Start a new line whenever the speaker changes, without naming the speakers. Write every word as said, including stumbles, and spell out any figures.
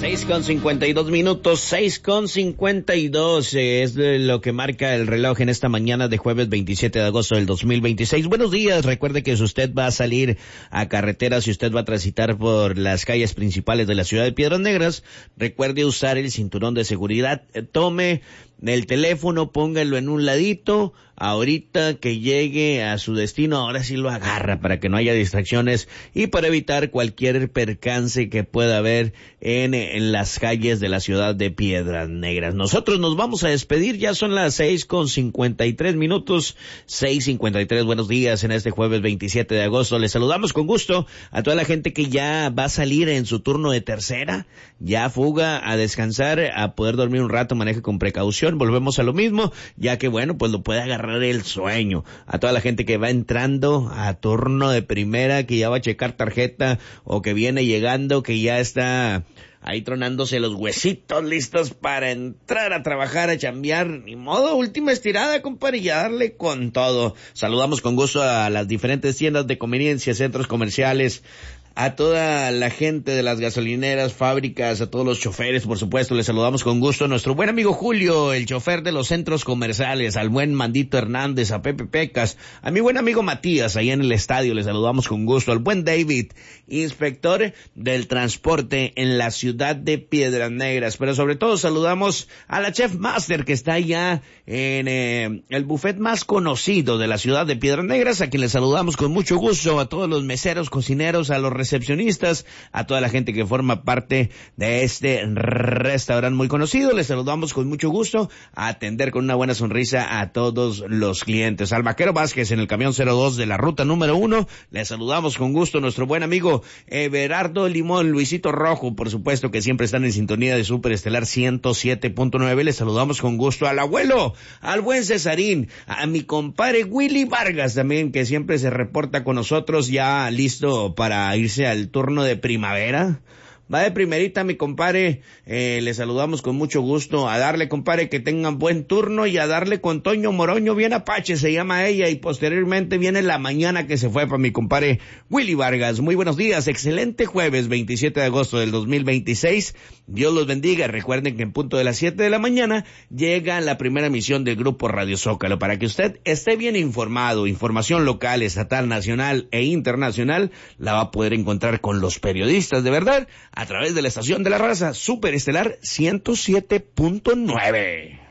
Seis con cincuenta y dos minutos, seis con cincuenta y dos es lo que marca el reloj en esta mañana de jueves veintisiete de agosto del dos mil veintiséis. Buenos días, recuerde que si usted va a salir a carretera, si usted va a transitar por las calles principales de la ciudad de Piedras Negras, recuerde usar el cinturón de seguridad, tome el teléfono, póngalo en un ladito, ahorita que llegue a su destino, ahora sí lo agarra para que no haya distracciones y para evitar cualquier percance que pueda haber en, en las calles de la ciudad de Piedras Negras. Nosotros nos vamos a despedir, ya son las seis con cincuenta y tres minutos, seis cincuenta y tres, buenos días en este jueves veintisiete de agosto. Les saludamos con gusto a toda la gente que ya va a salir en su turno de tercera, ya fuga a descansar, a poder dormir un rato, maneje con precaución. Volvemos a lo mismo, ya que bueno, pues lo puede agarrar el sueño. A toda la gente que va entrando a turno de primera, que ya va a checar tarjeta o que viene llegando, que ya está ahí tronándose los huesitos listos para entrar a trabajar, a chambear. Ni modo, última estirada, compadre, y a darle con todo. Saludamos con gusto a las diferentes tiendas de conveniencia, centros comerciales, a toda la gente de las gasolineras, fábricas, a todos los choferes, por supuesto, les saludamos con gusto a nuestro buen amigo Julio, el chofer de los centros comerciales, al buen Mandito Hernández, a Pepe Pecas, a mi buen amigo Matías, ahí en el estadio, les saludamos con gusto, al buen David, inspector del transporte en la ciudad de Piedras Negras, pero sobre todo saludamos a la Chef Master, que está allá en eh, el buffet más conocido de la ciudad de Piedras Negras, a quien les saludamos con mucho gusto, a todos los meseros, cocineros, a los recepcionistas, a toda la gente que forma parte de este restaurante muy conocido. Les saludamos con mucho gusto, a atender con una buena sonrisa a todos los clientes. Al Vaquero Vázquez en el camión cero dos de la ruta número uno, les saludamos con gusto. Nuestro buen amigo Everardo Limón, Luisito Rojo, por supuesto que siempre están en sintonía de Super Estelar ciento siete punto nueve. Les saludamos con gusto al abuelo, al buen Cesarín, a mi compadre Willy Vargas también, que siempre se reporta con nosotros, ya listo para irse al turno de primavera. Va de primerita, mi compadre, eh, le saludamos con mucho gusto, a darle, compadre, que tengan buen turno, y a darle con Toño Moroño, bien Apache se llama ella, y posteriormente viene la mañana que se fue para mi compadre Willy Vargas. Muy buenos días, excelente jueves veintisiete de agosto del dos mil veintiséis, Dios los bendiga. Recuerden que en punto de las siete de la mañana llega la primera emisión del Grupo Radio Zócalo, para que usted esté bien informado. Información local, estatal, nacional e internacional la va a poder encontrar con los periodistas de verdad, a través de la estación de la raza, Super Estelar ciento siete punto nueve.